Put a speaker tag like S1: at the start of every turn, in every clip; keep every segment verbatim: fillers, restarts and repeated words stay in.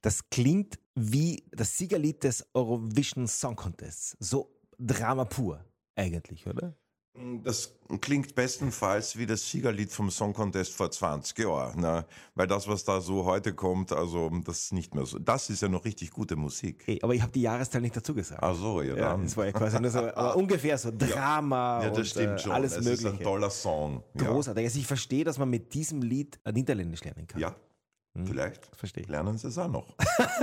S1: Das klingt wie das Siegerlied des Eurovision Song Contests. So Drama pur eigentlich, oder?
S2: Das klingt bestenfalls wie das Siegerlied vom Song Contest vor zwanzig Jahren, ne? Weil das, was da so heute kommt, also das ist nicht mehr so. Das ist ja noch richtig gute Musik.
S1: Ey, aber ich habe die Jahreszahl nicht dazu gesagt.
S2: Ach so, ja
S1: Ja,
S2: dann.
S1: das war ja quasi nur so, aber ungefähr so Drama
S2: Ja, das
S1: und
S2: stimmt
S1: äh,
S2: schon.
S1: alles
S2: es
S1: Mögliche.
S2: ist ein toller Song. Ja.
S1: Großartig. Also ich verstehe, dass man mit diesem Lied äh, Niederländisch lernen kann.
S2: Ja, vielleicht
S1: Verstehe ich.
S2: lernen Sie es auch noch.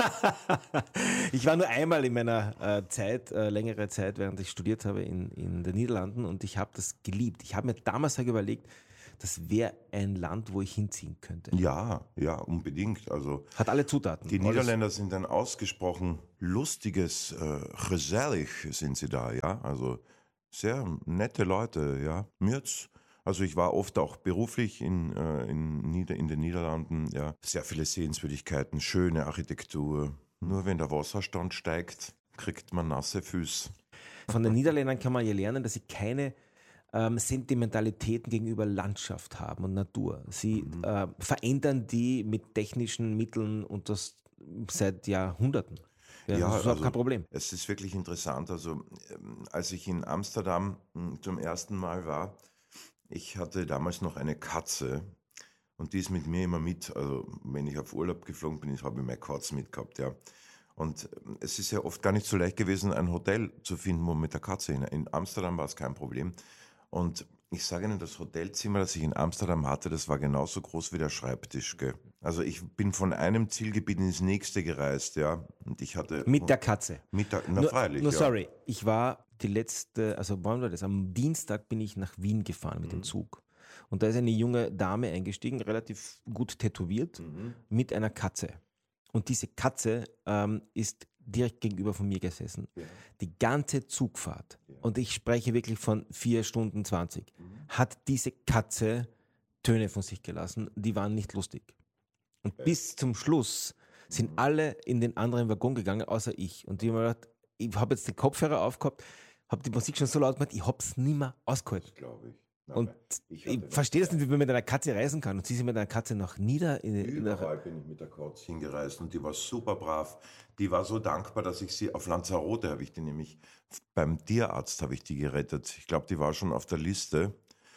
S1: Ich war nur einmal in meiner äh, Zeit, äh, längere Zeit, während ich studiert habe in, in den Niederlanden und ich habe das geliebt. Ich habe mir damals halt überlegt, das wäre ein Land, wo ich hinziehen könnte.
S2: Ja, ja, unbedingt. Also
S1: Hat alle Zutaten.
S2: die
S1: Alles-
S2: Niederländer sind ein ausgesprochen lustiges, äh, gesellig sind sie da, ja. Also sehr nette Leute, ja. Mir jetzt, also ich war oft auch beruflich in, äh, in, Nieder-, in den Niederlanden, ja. Sehr viele Sehenswürdigkeiten, schöne Architektur. Nur wenn der Wasserstand steigt, kriegt man nasse Füße.
S1: Von den Niederländern kann man ja lernen, dass sie keine ähm, Sentimentalitäten gegenüber Landschaft haben und Natur. Sie
S2: Mhm.
S1: äh, verändern die mit technischen Mitteln und das seit Jahrhunderten. Ja,
S2: Ja,
S1: das ist überhaupt
S2: also
S1: kein Problem.
S2: es ist wirklich interessant. Also ähm, als ich in Amsterdam mh, zum ersten Mal war, ich hatte damals noch eine Katze und die ist mit mir immer mit. Also wenn ich auf Urlaub geflogen bin, habe ich meine Katze mitgehabt, ja. Und ähm, es ist ja oft gar nicht so leicht gewesen, ein Hotel zu finden, wo man mit der Katze hin. In Amsterdam war es kein Problem. Und ich sage Ihnen, das Hotelzimmer, das ich in Amsterdam hatte, das war genauso groß wie der Schreibtisch. Gell? Also ich bin von einem Zielgebiet ins nächste gereist, ja. Und ich hatte
S1: Mit der Katze.
S2: mit der, na
S1: Nur,
S2: freilich,
S1: nur
S2: ja.
S1: sorry, ich war die letzte, also wann war das? Am Dienstag bin ich nach Wien gefahren mit
S2: Mhm.
S1: dem Zug. Und da ist eine junge Dame eingestiegen, relativ gut tätowiert,
S2: Mhm.
S1: mit einer Katze. Und diese Katze ähm, ist direkt gegenüber von mir gesessen.
S2: Ja.
S1: Die ganze Zugfahrt,
S2: Ja.
S1: und ich spreche wirklich von vier Stunden zwanzig,
S2: Mhm.
S1: hat diese Katze Töne von sich gelassen, die waren nicht lustig. Und bis zum Schluss sind
S2: Mhm.
S1: alle in den anderen Waggon gegangen, außer ich. Und ich habe mir gedacht, ich habe jetzt den Kopfhörer aufgehabt, habe die Musik schon so laut gemacht, ich habe es nicht mehr ausgehalten.
S2: Das glaube ich. Na,
S1: Und
S2: weil ich
S1: ich
S2: hatte das
S1: verstehe das
S2: ja.
S1: nicht, wie man mit einer Katze reisen kann. Und sie sind mit einer Katze nach Nieder... In, in der,
S2: Überall bin ich mit der Katze hingereist und die war super brav. Die war so dankbar, dass ich sie auf Lanzarote habe ich die nämlich, beim Tierarzt habe ich die gerettet. Ich glaube, die war schon auf der Liste.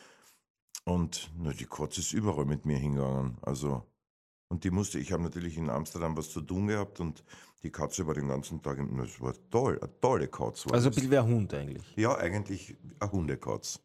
S2: Und na, die Katze ist überall mit mir hingegangen. Also, und die musste, ich habe natürlich in Amsterdam was zu tun gehabt und die Katze war den ganzen Tag, im- das war toll, eine tolle Katze. War
S1: also ein
S2: das.
S1: bisschen wie ein Hund eigentlich.
S2: Ja, eigentlich eine Hundekatze.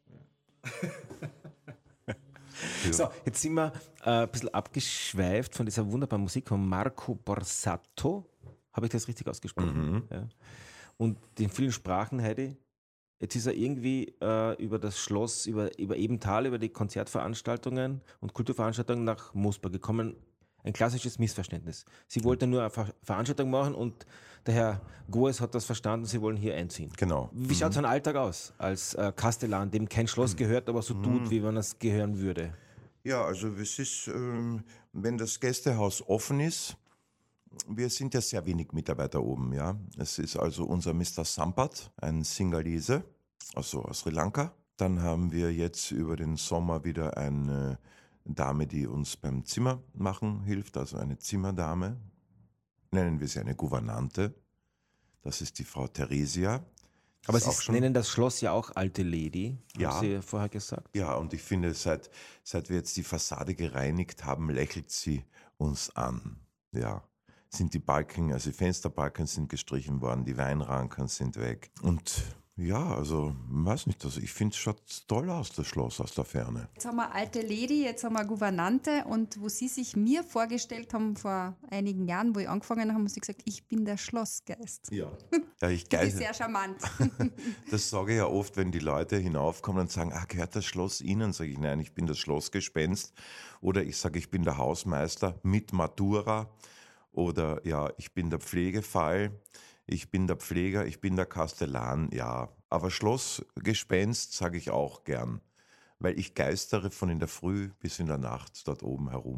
S2: Ja.
S1: So, jetzt sind wir äh, ein bisschen abgeschweift von dieser wunderbaren Musik von Marco Borsato. Habe ich das richtig ausgesprochen?
S2: Mhm.
S1: Ja. Und in vielen Sprachen, Heidi, jetzt ist er irgendwie äh, über das Schloss, über, über Ebenthal, über die Konzertveranstaltungen und Kulturveranstaltungen nach Mosbach gekommen. Ein klassisches Missverständnis. Sie wollten nur eine Ver Veranstaltung machen und der Herr Goes hat das verstanden, sie wollen hier einziehen.
S2: Genau.
S1: Wie schaut sein Alltag aus als äh, Kastellan, dem kein Schloss gehört, aber so tut, wie wenn es gehören würde?
S2: Ja, also es ist, ähm, wenn das Gästehaus offen ist, wir sind ja sehr wenig Mitarbeiter oben, ja. Es ist also unser Mister Sampat, ein Singalese, also aus Sri Lanka. Dann haben wir jetzt über den Sommer wieder eine Dame, die uns beim Zimmer machen hilft, also eine Zimmerdame. Nennen wir sie eine Gouvernante. Das ist die Frau Theresia.
S1: Aber
S2: Ist
S1: Sie
S2: auch schon-
S1: nennen das Schloss ja auch Alte Lady,
S2: Ja.
S1: haben Sie vorher gesagt.
S2: Ja, und ich finde, seit, seit wir jetzt die Fassade gereinigt haben, lächelt sie uns an. Ja, sind die Balken, also die Fensterbalken sind gestrichen worden, die Weinranken sind weg. Und ja, also, weiß nicht, also ich finde, es schaut toll aus, das Schloss aus der Ferne.
S3: Jetzt haben wir alte Lady, jetzt haben wir Gouvernante und wo Sie sich mir vorgestellt haben vor einigen Jahren, wo ich angefangen habe, haben Sie gesagt, ich bin der Schlossgeist.
S2: Ja. Ja, ich
S3: Das ist
S2: geil.
S3: sehr charmant.
S2: Das sage ich ja oft, wenn die Leute hinaufkommen und sagen, ah, gehört das Schloss Ihnen? Sage ich, nein, ich bin das Schlossgespenst. Oder ich sage, ich bin der Hausmeister mit Matura. Oder ja, ich bin der Pflegefall. Ich bin der Pfleger, ich bin der Kastellan, ja. Aber Schlossgespenst sage ich auch gern, weil ich geistere von in der Früh bis in der Nacht dort oben herum.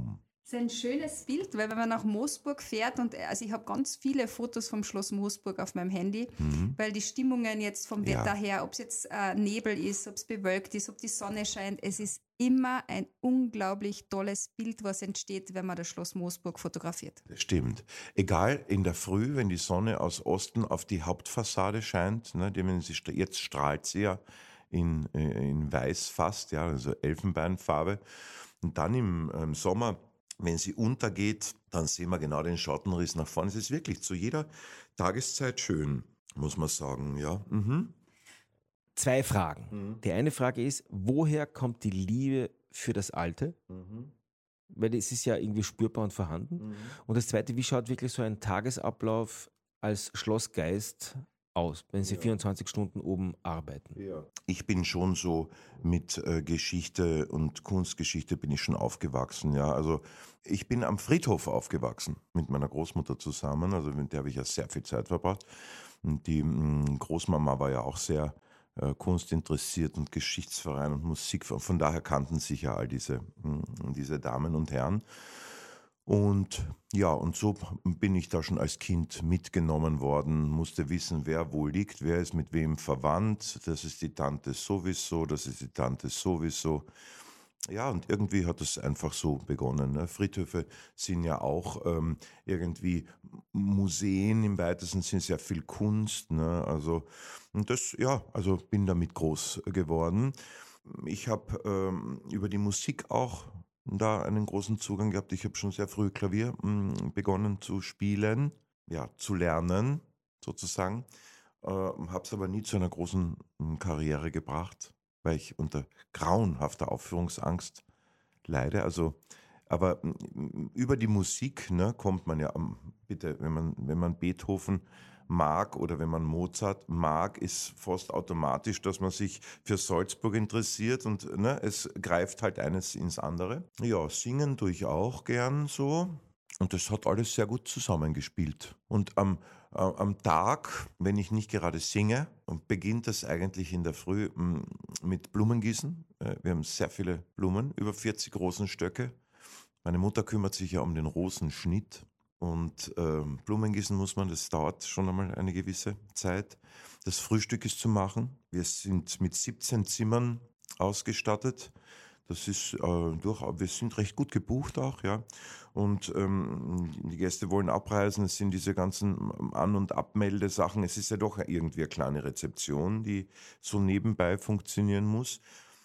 S3: Das ist ein schönes Bild, weil wenn man nach Moosburg fährt und also ich habe ganz viele Fotos vom Schloss Moosburg auf meinem Handy,
S2: Mhm.
S3: weil die Stimmungen jetzt vom
S2: Ja.
S3: Wetter her, ob es jetzt äh, Nebel ist, ob es bewölkt ist, ob die Sonne scheint, es ist immer ein unglaublich tolles Bild, was entsteht, wenn man das Schloss Moosburg fotografiert.
S2: Das stimmt. Egal, in der Früh, wenn die Sonne aus Osten auf die Hauptfassade scheint, ne, die, wenn sie, st- jetzt strahlt sie ja in, äh, in weiß fast, ja, also Elfenbeinfarbe. Und dann im ähm, Sommer, wenn sie untergeht, dann sehen wir genau den Schattenriss nach vorne. Es ist wirklich zu jeder Tageszeit schön, muss man sagen, ja. Mhm.
S1: Zwei Fragen.
S2: Mhm.
S1: Die eine Frage ist, woher kommt die Liebe für das Alte?
S2: Mhm.
S1: Weil es ist ja irgendwie spürbar und vorhanden.
S2: Mhm.
S1: Und das zweite, wie schaut wirklich so ein Tagesablauf als Schlossgeist aus, wenn Sie
S2: Ja.
S1: vierundzwanzig Stunden oben arbeiten?
S2: Ja. Ich bin schon so mit äh, Geschichte und Kunstgeschichte bin ich schon aufgewachsen, ja. Also ich bin am Friedhof aufgewachsen mit meiner Großmutter zusammen, also mit der habe ich ja sehr viel Zeit verbracht. Und die mh, Großmama war ja auch sehr äh, kunstinteressiert und Geschichtsverein und Musik. Von, von daher kannten sich ja all diese, mh, diese Damen und Herren. Und ja, und so bin ich da schon als Kind mitgenommen worden, musste wissen, wer wo liegt, wer ist mit wem verwandt. Das ist die Tante sowieso, das ist die Tante sowieso. Ja, und irgendwie hat es einfach so begonnen. Ne? Friedhöfe sind ja auch ähm, irgendwie Museen im weitesten Sinne, sehr viel Kunst. Ne? Also, und das, ja, also bin damit groß geworden. Ich habe ähm, über die Musik auch da einen großen Zugang gehabt. Ich habe schon sehr früh Klavier mh, begonnen zu spielen, ja, zu lernen sozusagen. Äh, habe es aber nie zu einer großen mh, Karriere gebracht, weil ich unter grauenhafter Aufführungsangst leide. Also, aber mh, über die Musik, ne, kommt man ja, am- bitte, wenn man, wenn man Beethoven mag oder wenn man Mozart mag, ist fast automatisch, dass man sich für Salzburg interessiert und ne, es greift halt eines ins andere. Ja, singen tue ich auch gern so. Und das hat alles sehr gut zusammengespielt. Und am, äh, am Tag, wenn ich nicht gerade singe, und beginnt das eigentlich in der Früh m, mit Blumengießen. Äh, Wir haben sehr viele Blumen, über vierzig Rosenstöcke. Meine Mutter kümmert sich ja um den Rosenschnitt. Und ähm, Blumengießen muss man, das dauert schon einmal eine gewisse Zeit. Das Frühstück ist zu machen. Wir sind mit siebzehn Zimmern ausgestattet. Das ist äh, durch, wir sind recht gut gebucht auch, ja. Und ähm, die Gäste wollen abreisen. Es sind diese ganzen An- und Abmeldesachen. Es ist ja doch irgendwie eine kleine Rezeption, die so nebenbei funktionieren muss.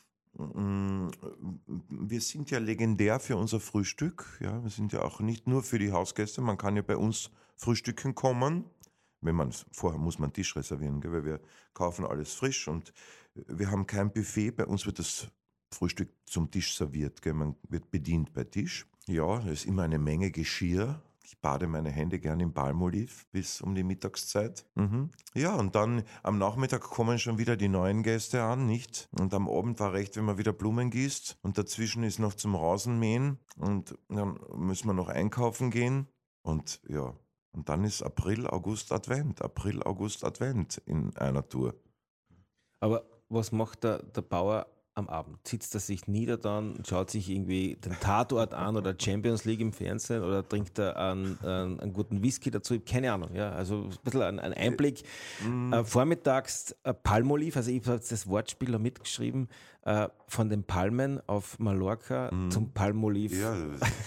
S2: Mm, Wir sind ja legendär für unser Frühstück. Ja, wir sind ja auch nicht nur für die Hausgäste. Man kann ja bei uns frühstücken kommen. Wenn man vorher muss man Tisch reservieren, gell, weil wir kaufen alles frisch und wir haben kein Buffet. Bei uns wird das Frühstück zum Tisch serviert. Gell. Man wird bedient bei Tisch. Ja, da ist immer eine Menge Geschirr. Ich bade meine Hände gern im Palmoliv bis um die Mittagszeit. Mhm. Ja, und dann am Nachmittag kommen schon wieder die neuen Gäste an, nicht? Und am Abend war recht, wenn man wieder Blumen gießt. Und dazwischen ist noch zum Rasenmähen. Und dann müssen wir noch einkaufen gehen. Und ja, und dann ist April, August, Advent. April, August, Advent in einer Tour.
S1: Aber was macht der, der Bauer am Abend? Sitzt er sich nieder dann und schaut sich irgendwie den Tatort an oder Champions League im Fernsehen oder trinkt er einen, einen, einen guten Whisky dazu? Keine Ahnung, ja. Also ein bisschen ein, ein Einblick. Äh, vormittags äh, Palmoliv, also ich habe das Wortspiel da mitgeschrieben, äh, von den Palmen auf Mallorca zum Palmoliv.
S2: Ja,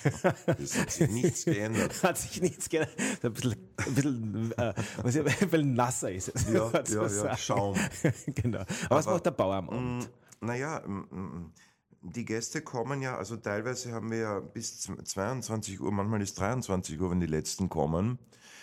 S2: es hat sich nichts geändert.
S1: Hat sich nichts geändert. Ein bisschen, ein bisschen, äh, was ich, ein bisschen nasser ist es.
S2: Ja,
S1: kann man
S2: ja, ja,
S1: sagen.
S2: Schaum.
S1: Genau. Aber was
S2: Aber,
S1: macht der Bauer am Abend?
S2: Naja, die Gäste kommen ja, also teilweise haben wir ja bis zweiundzwanzig Uhr, manchmal ist dreiundzwanzig Uhr, wenn die Letzten kommen.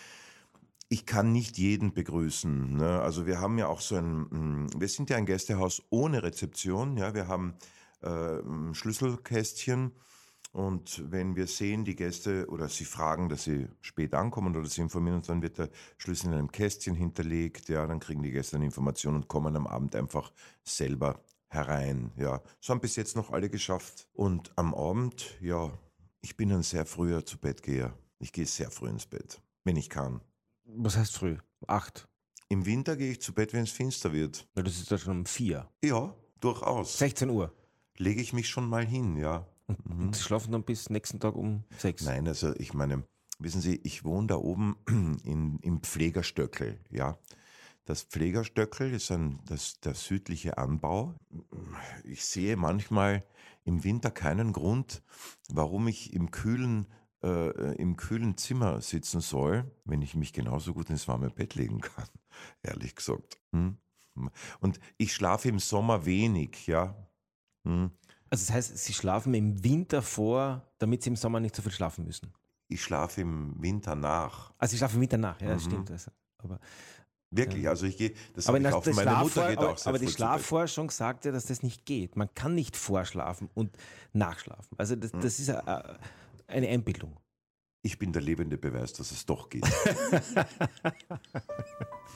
S2: Ich kann nicht jeden begrüßen. Ne? Also wir haben ja auch so ein, wir sind ja ein Gästehaus ohne Rezeption. Ja, wir haben äh, ein Schlüsselkästchen und wenn wir sehen, die Gäste oder sie fragen, dass sie spät ankommen oder sie informieren uns, dann wird der Schlüssel in einem Kästchen hinterlegt. Ja, dann kriegen die Gäste eine Information und kommen am Abend einfach selber herein. Ja, so haben bis jetzt noch alle geschafft. Und am Abend, ja, ich bin ein sehr früher zu Bettgeher. Ich gehe sehr früh ins Bett, wenn ich kann.
S1: Was heißt früh? Acht.
S2: Im Winter gehe ich zu Bett, wenn es finster wird.
S1: Ja, das ist ja schon um vier.
S2: Ja, durchaus.
S1: sechzehn Uhr.
S2: Lege ich mich schon mal hin, ja.
S1: Und,
S2: Mhm.
S1: und Sie schlafen dann bis nächsten Tag um sechs.
S2: Nein, also ich meine, wissen Sie, ich wohne da oben in, im Pflegerstöckel, ja. Das Pflegerstöckel ist ein, das, der südliche Anbau. Ich sehe manchmal im Winter keinen Grund, warum ich im kühlen, äh, im kühlen Zimmer sitzen soll, wenn ich mich genauso gut ins warme Bett legen kann, ehrlich gesagt. Hm? Und ich schlafe im Sommer wenig, ja. Hm?
S1: Also das heißt, Sie schlafen im Winter vor, damit Sie im Sommer nicht so viel schlafen müssen.
S2: Ich schlafe im Winter nach.
S1: Also Sie schlafen im Winter nach, ja, das
S2: Mhm.
S1: stimmt. Also, aber
S2: Wirklich,
S1: Ja.
S2: also ich gehe, das
S1: aber,
S2: habe ich
S1: das,
S2: auch,
S1: das
S2: meine Mutter
S1: Schlaffor-
S2: geht
S1: aber,
S2: auch sehr
S1: aber die
S2: früh zu Bett.
S1: Schlafforschung sagt ja, dass das nicht geht. Man kann nicht vorschlafen und nachschlafen. Also das, das ist eine, eine Einbildung.
S2: Ich bin der lebende Beweis, dass es doch geht.